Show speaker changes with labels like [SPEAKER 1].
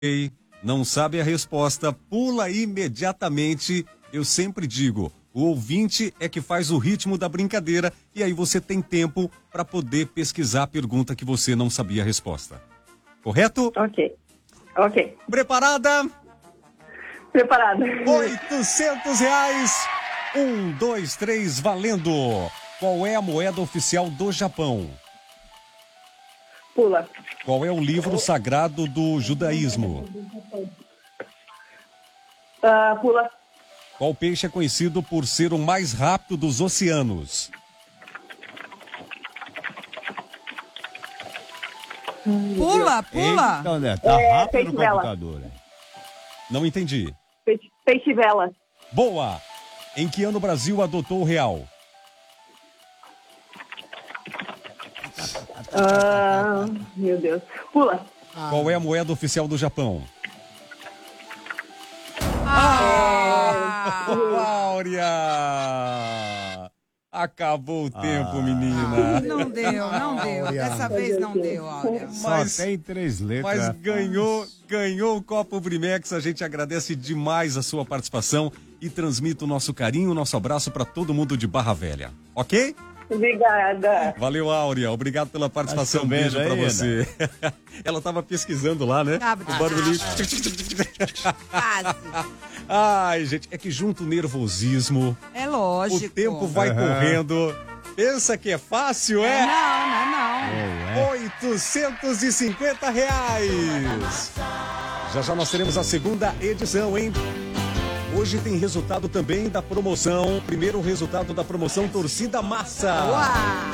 [SPEAKER 1] Ei, não sabe a resposta, pula imediatamente. Eu sempre digo, o ouvinte é que faz o ritmo da brincadeira e aí você tem tempo para poder pesquisar a pergunta que você não sabia a resposta. Correto?
[SPEAKER 2] Ok.
[SPEAKER 1] Preparada?
[SPEAKER 2] Preparada.
[SPEAKER 1] R$800. 1, 2, 3, valendo. Qual é a moeda oficial do Japão?
[SPEAKER 2] Pula.
[SPEAKER 1] Qual é o livro sagrado do judaísmo?
[SPEAKER 2] Pula.
[SPEAKER 1] Qual peixe é conhecido por ser o mais rápido dos oceanos?
[SPEAKER 3] Pula.
[SPEAKER 4] Então, né? Tá rápido
[SPEAKER 2] peixe
[SPEAKER 4] no
[SPEAKER 2] vela.
[SPEAKER 4] computador. Hein?
[SPEAKER 1] Não entendi.
[SPEAKER 2] Peixe vela.
[SPEAKER 1] Boa! Em que ano o Brasil adotou o real?
[SPEAKER 2] Meu Deus. Pula.
[SPEAKER 1] Qual é a moeda oficial do Japão? Áurea! Acabou o tempo, menina.
[SPEAKER 3] Não deu. Dessa vez não deu, olha.
[SPEAKER 4] Só tem 3 letras.
[SPEAKER 1] Mas ganhou o Copo Brimex. A gente agradece demais a sua participação e transmite o nosso carinho, o nosso abraço para todo mundo de Barra Velha. Ok?
[SPEAKER 2] Obrigada.
[SPEAKER 1] Valeu, Áurea. Obrigado pela participação.
[SPEAKER 4] Tá
[SPEAKER 1] Beijo
[SPEAKER 4] chovendo
[SPEAKER 1] pra
[SPEAKER 4] aí,
[SPEAKER 1] você. Ela tava pesquisando lá, né? O barulhinho.
[SPEAKER 3] Quase.
[SPEAKER 1] Ai, gente, é que junto o nervosismo,
[SPEAKER 3] É lógico.
[SPEAKER 1] o tempo vai correndo. Pensa que é fácil, é?
[SPEAKER 3] Não.
[SPEAKER 1] R$850. Já nós teremos a segunda edição, hein? Hoje tem resultado também da promoção. Primeiro resultado da promoção Torcida Massa.
[SPEAKER 3] Uau!